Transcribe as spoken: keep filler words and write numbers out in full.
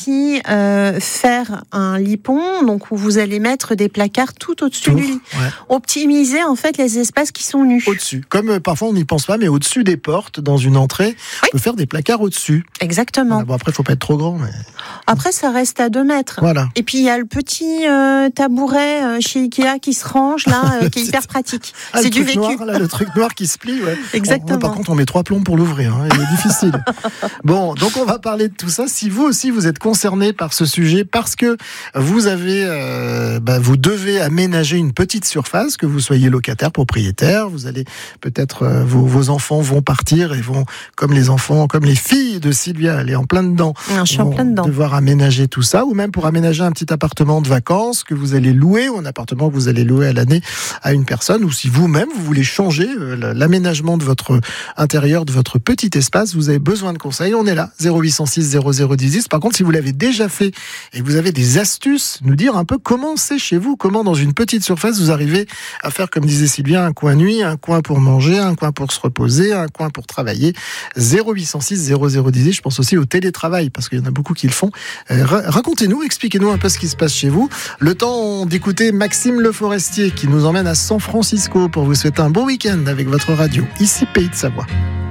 aussi euh, faire un lit pont, donc où vous allez mettre des placards tout au-dessus Tout, du lit. ouais. Optimiser en fait les espaces qui sont nus. Au-dessus. Comme euh, parfois on n'y pense pas, mais au-dessus des portes, dans une entrée, Oui. on peut faire des placards au-dessus. Exactement. Voilà, bon, après, il ne faut pas être trop grand. Mais... Après, ça reste à deux mètres. Voilà. Et puis, il y a le petit euh, tabouret euh, chez Ikea qui se range, là, euh, qui est hyper pratique. Ah, c'est le du truc vécu. Noir, là, le truc noir qui se plie. Ouais. Exactement. On, par contre, on met trois plombs pour l'ouvrir. Hein, il est difficile. Bon, donc on va parler de tout ça. Si vous aussi, vous êtes concerné par ce sujet, parce que vous avez, euh, bah, vous devez aménager une petite surface, que vous soyez locataire, propriétaire, vous allez peut-être, euh, vos, vos enfants vont partir et vont, comme les enfants, comme les filles de Sylvia, aller en plein dedans. Non, je suis en plein dedans. Devoir aménager tout ça, ou même pour aménager un petit appartement de vacances que vous allez louer, ou un appartement que vous allez louer à l'année à une personne, ou si vous-même vous voulez changer euh, l'aménagement de votre intérieur, de votre petit espace, vous avez besoin de conseils, on est là, zéro huit cent six zéro zéro dix. Par contre, si vous l'avez déjà fait et que vous avez des astuces, nous dire un peu comment c'est chez vous, comment dans une petite surface vous arrivez à faire, comme disait Sylvia, un coin nuit, un coin pour manger, un coin pour se reposer, un coin pour travailler. zéro huit cent six zéro zéro dix. Je pense aussi au télétravail, parce qu'il y en a beaucoup qui le font. Euh, racontez-nous, expliquez-nous un peu ce qui se passe chez vous. Le temps d'écouter Maxime Le Forestier qui nous emmène à San Francisco pour vous souhaiter un bon week-end avec votre radio. Ici Pays de Savoie.